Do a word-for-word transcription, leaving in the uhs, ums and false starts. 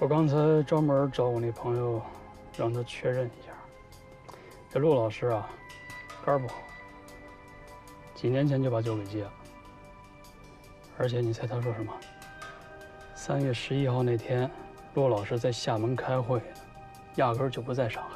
我刚才专门找我那朋友，让他确认一下，这陆老师啊，肝儿不好，几年前就把酒给戒了。而且你猜他说什么？三月十一号那天，陆老师在厦门开会，压根儿就不在场。